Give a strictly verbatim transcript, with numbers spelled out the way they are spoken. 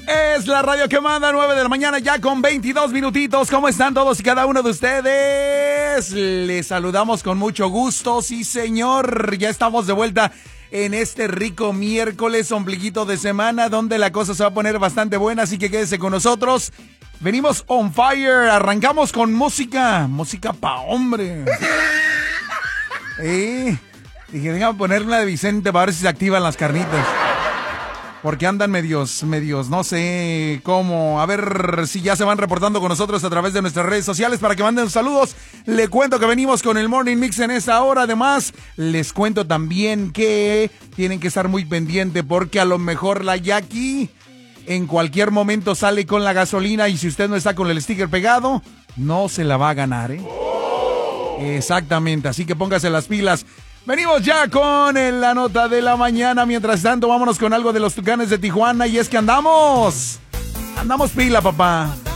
Es la radio que manda, nueve de la mañana ya con veintidós minutitos. ¿Cómo están todos y cada uno de ustedes? Les saludamos con mucho gusto, sí señor. Ya estamos de vuelta en este rico miércoles, ombliguito de semana, donde la cosa se va a poner bastante buena, así que quédese con nosotros. Venimos on fire, arrancamos con música, música pa' hombre. Eh, dije, venga a poner una de Vicente para ver si se activan las carnitas. Porque andan medios, medios, no sé cómo. A ver si ya se van reportando con nosotros a través de nuestras redes sociales para que manden saludos. Le cuento que venimos con el Morning Mix en esta hora. Además, les cuento también que tienen que estar muy pendientes porque a lo mejor la Jackie en cualquier momento sale con la gasolina y si usted no está con el sticker pegado, no se la va a ganar, ¿eh? Exactamente, así que póngase las pilas. Venimos ya con la nota de la mañana. Mientras tanto, vámonos con algo de los Tucanes de Tijuana. Y es que andamos, andamos pila, papá.